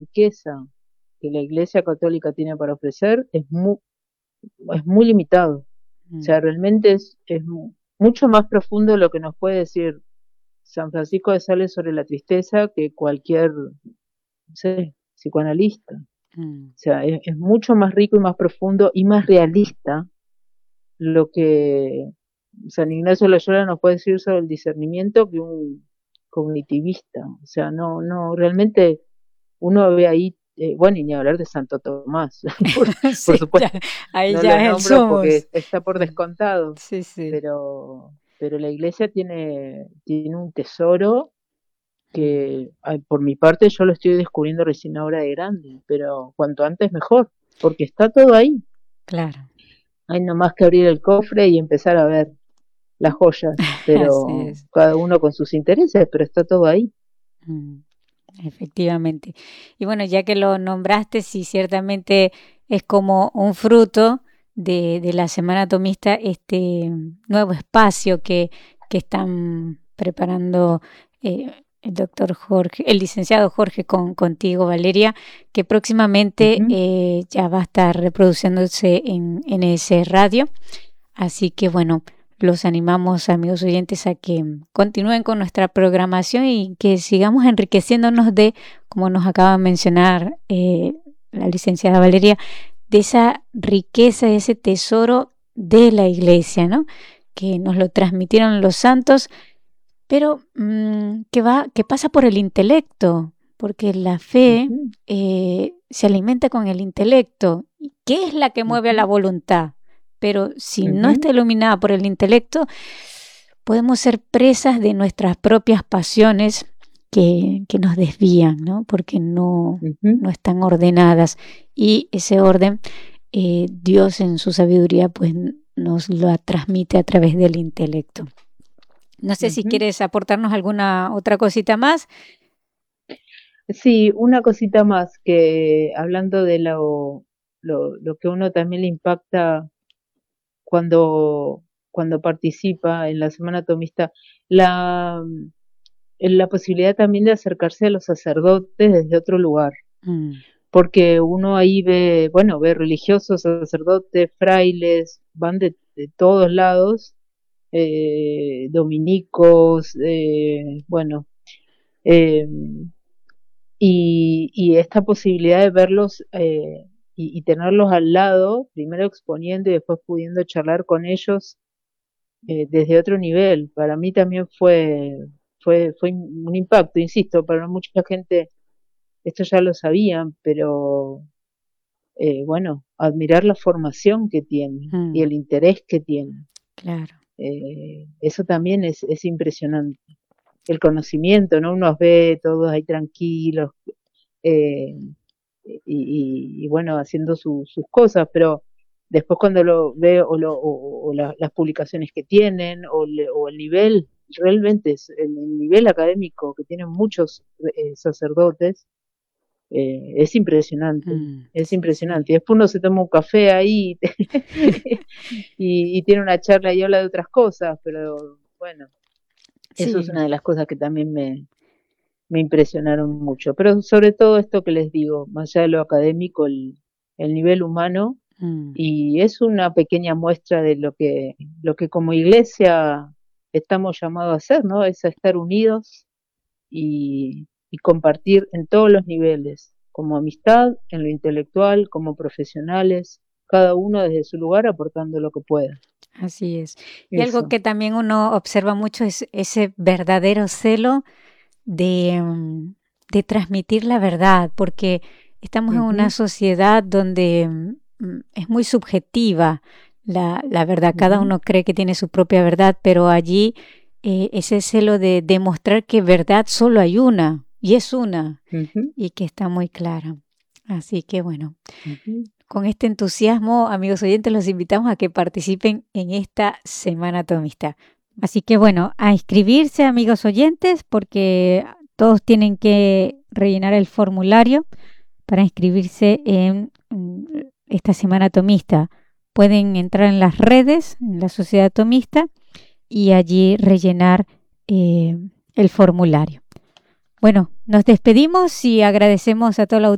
riqueza que la Iglesia Católica tiene para ofrecer es muy limitado. O sea, realmente es mucho más profundo lo que nos puede decir San Francisco de Sales sobre la tristeza que cualquier, no sé, psicoanalista. O sea, es mucho más rico y más profundo y más realista lo que San Ignacio de Loyola nos puede decir sobre el discernimiento que un cognitivista. O sea, no, realmente uno ve ahí, bueno, y ni hablar de Santo Tomás, por Sí, ya, supuesto, ahí no ya lo es el nombro porque somos. está por descontado, Sí, sí. pero la iglesia tiene un tesoro que por mi parte yo lo estoy descubriendo recién ahora de grande, pero cuanto antes mejor, porque está todo ahí. Claro, Hay nomás que abrir el cofre y empezar a ver las joyas, así pero es. cada uno con sus intereses, pero está todo ahí. Mm, efectivamente. Y bueno, ya que lo nombraste, sí, ciertamente es como un fruto de la Semana Tomista, este nuevo espacio que están preparando el doctor Jorge, el licenciado Jorge contigo, Valeria, que próximamente Ujú. ya va a estar reproduciéndose en ese radio. Así que bueno, los animamos, amigos oyentes, a que continúen con nuestra programación y que sigamos enriqueciéndonos de, como nos acaba de mencionar la licenciada Valeria, de esa riqueza, de ese tesoro de la iglesia, ¿no? Que nos lo transmitieron los santos, pero que pasa por el intelecto, porque la fe Ujú. se alimenta con el intelecto. ¿Y qué es la que mueve a la Ujú. voluntad? Pero si no Ujú. está iluminada por el intelecto, podemos ser presas de nuestras propias pasiones que nos desvían, ¿no? Porque Ujú. no están ordenadas. Y ese orden, Dios en su sabiduría, pues nos lo transmite a través del intelecto. No sé si Ujú. quieres aportarnos alguna otra cosita más. Sí, una cosita más que hablando de lo que uno también le impacta cuando, cuando participa en la Semana Tomista, la, la posibilidad también de acercarse a los sacerdotes desde otro lugar, Mm, porque uno ahí ve, bueno, ve religiosos, sacerdotes, frailes, van de todos lados, dominicos, bueno, eh, y esta posibilidad de verlos y tenerlos al lado, primero exponiendo y después pudiendo charlar con ellos desde otro nivel, para mí también fue un impacto, insisto, para mucha gente esto ya lo sabían, pero bueno, admirar la formación que tienen y mm, el interés que tienen. claro. Eso también es impresionante. El conocimiento, ¿no? Uno los ve todos ahí tranquilos, eh, y bueno, haciendo sus cosas, pero después cuando lo veo o las publicaciones que tienen o el nivel, realmente es el nivel académico que tienen muchos sacerdotes, es Sí, sí. impresionante. Y después uno se toma un café ahí y tiene una charla y habla de otras cosas, pero bueno, eso es Sí. una de las cosas que también me impresionaron mucho. Pero sobre todo esto que les digo, más allá de lo académico, el nivel humano, Mm, y es una pequeña muestra de lo que como iglesia estamos llamados a hacer, ¿no? Es a estar unidos y compartir en todos los niveles, como amistad, en lo intelectual, como profesionales, cada uno desde su lugar aportando lo que pueda. así es. Y algo Eso. que también uno observa mucho es ese verdadero celo de transmitir la verdad, porque estamos en una Ujú. sociedad donde es muy subjetiva la verdad. Cada Ujú. uno cree que tiene su propia verdad, pero allí ese celo de demostrar que verdad solo hay una, y es una, Ujú. y que está muy clara. Así que bueno. Ujú. Con este entusiasmo, amigos oyentes, los invitamos a que participen en esta Semana Tomista. Así que bueno, a inscribirse, amigos oyentes, porque todos tienen que rellenar el formulario para inscribirse en esta Semana Tomista. Pueden entrar en las redes, en la Sociedad Tomista, y allí rellenar el formulario. Bueno, nos despedimos y agradecemos a toda la